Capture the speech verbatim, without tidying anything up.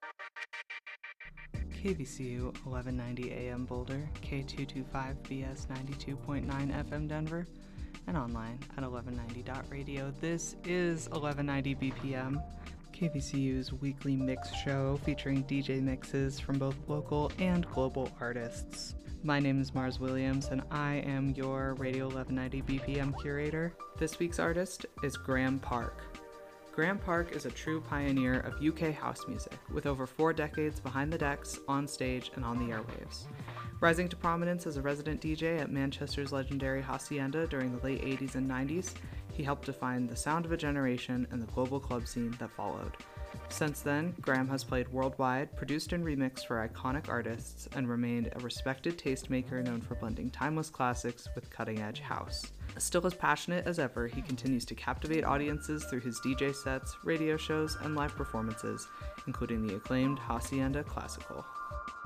K V C U eleven ninety A M Boulder, K two twenty-five B S ninety-two point nine F M Denver, and online at eleven ninety dot radio. This is eleven ninety B P M, K V C U's weekly mix show featuring D J mixes from both local and global artists. My name is Mars Williams, and I am your Radio eleven ninety B P M curator. This week's artist is Graham Park. Graham Park is a true pioneer of U K house music, with over four decades behind the decks, on stage, and on the airwaves. Rising to prominence as a resident D J at Manchester's legendary Hacienda during the late eighties and nineties, he helped define the sound of a generation and the global club scene that followed. Since then, Graham has played worldwide, produced and remixed for iconic artists, and remained a respected tastemaker known for blending timeless classics with cutting-edge house. Still as passionate as ever, he continues to captivate audiences through his D J sets, radio shows, and live performances, including the acclaimed Hacienda Classical.